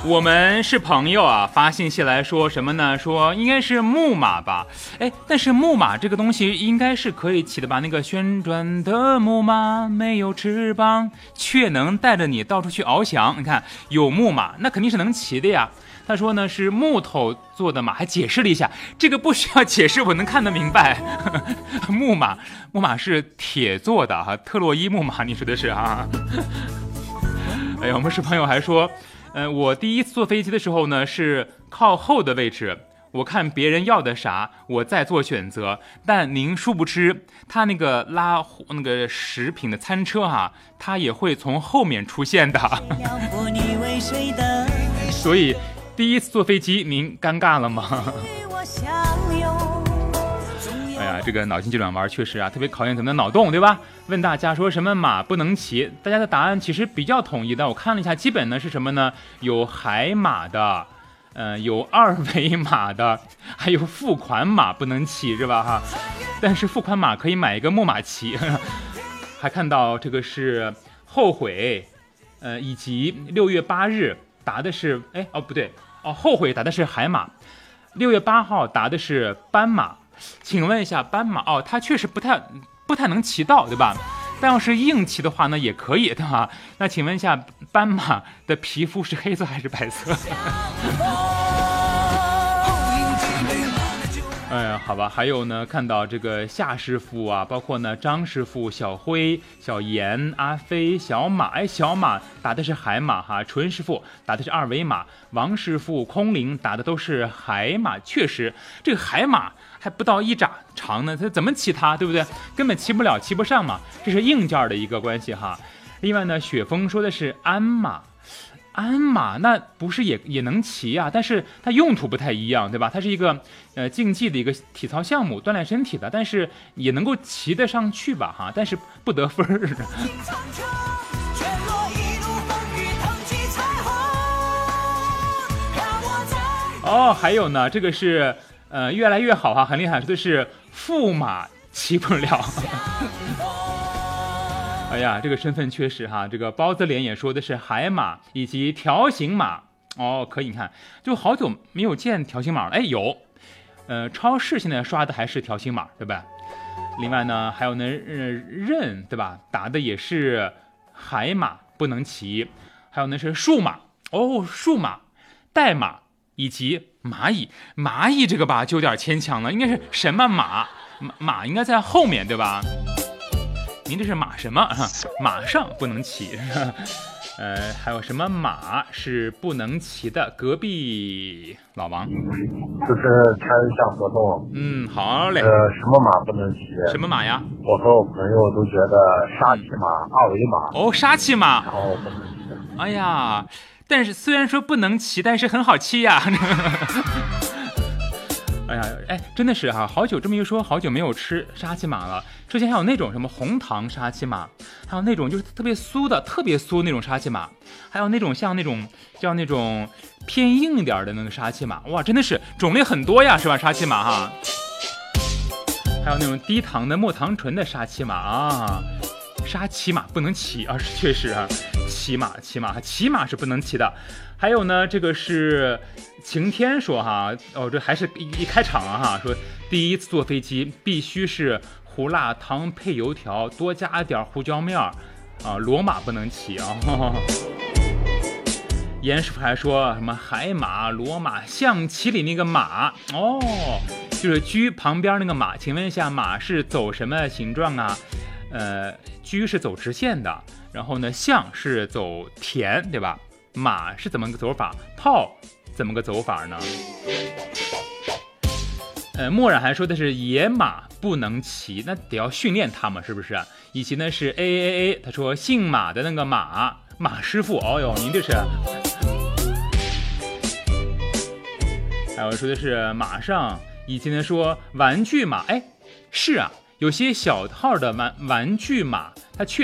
我们是朋友啊，发信息来说什么呢？说应该是木马吧？哎，但是木马这个东西应该是可以骑的吧？那个旋转的木马没有翅膀，却能带着你到处去翱翔。你看有木马，那肯定是能骑的呀。他说呢是木头做的马，还解释了一下，这个不需要解释，我能看得明白。木马是铁做的哈，特洛伊木马，你说的是啊？哎呀，我们是朋友还说。我第一次坐飞机的时候呢，是靠后的位置，我看别人要的啥，我再做选择。但您殊不知，他那个拉那个食品的餐车哈，它也会从后面出现的。所以第一次坐飞机，您尴尬了吗？哎呀，这个脑筋急转弯确实啊，特别考验咱们的脑洞，对吧？问大家说什么马不能骑，大家的答案其实比较统一的。我看了一下，基本呢是什么呢？有海马的，有二维码的，还有付款码不能骑，是吧？哈，但是付款码可以买一个木马骑。还看到这个是后悔，以及6月8日答的是，不对，后悔答的是海马，6月8号答的是斑马。请问一下，斑马它确实不太能骑到，对吧？但要是硬骑的话呢，也可以，对吧？那请问一下，斑马的皮肤是黑色还是白色？哎呀，好吧，还有呢，看到这个夏师傅啊，包括呢张师傅、小辉、小严、阿飞、小马，小马打的是海马哈，纯师傅打的是二维码，王师傅、空灵打的都是海马，确实这个海马还不到1掌长呢，它怎么骑它，对不对？根本骑不了，骑不上嘛，这是硬件的一个关系哈。另外呢，雪峰说的是鞍马。鞍马那不是也能骑啊，但是它用途不太一样，对吧？它是一个竞技的一个体操项目，锻炼身体的，但是也能够骑得上去吧哈，但是不得分儿。还有呢，这个是越来越好哈，很厉害，说的是驸马骑不了。哎呀，这个身份确实哈，这个包子脸也说的是海马以及条形马可以，你看就好久没有见条形马了，有，超市现在刷的还是条形马，对吧？另外呢，还有呢刃，对吧？答的也是海马不能骑，还有呢是树马，树马、代码以及蚂蚁这个吧就有点牵强了，应该是什么马？马应该在后面，对吧？您这是马什么？马上不能骑。还有什么马是不能骑的？隔壁老王， 就是参一下活动。 好嘞。 什么马不能骑？ 什么马呀？ 我和我朋友都觉得沙琪马、二维码。 沙琪马。 然后不能骑。 哎呀，但是虽然说不能骑，但是很好骑呀。哎呀，真的是哈，好久这么一说，好久没有吃沙琪玛了。之前还有那种什么红糖沙琪玛，还有那种就是特别酥那种沙琪玛，还有那种像那种叫那种偏硬一点的那个沙琪玛，哇，真的是种类很多呀，是吧？沙琪玛哈，还有那种低糖的莫糖醇的沙琪玛啊。沙琪玛不能骑啊，确实啊，骑马是不能骑的。还有呢，这个是晴天说哈，这还是一开场哈，说第一次坐飞机必须是胡辣汤配油条，多加点胡椒面骡马不能骑啊。严师傅还说什么海马、骡马、象棋里那个马就是车旁边那个马。请问一下，马是走什么形状啊？车是走直线的，然后呢，象是走田，对吧？马是怎么个走法？炮怎么个走法呢？墨染还说的是野马不能骑，那得要训练它嘛，是不是？以及呢是 AAA， 他说姓马的那个马师傅，您这是。还有说的是马上，以及呢说玩具马，是啊，有些小号的玩具马，它确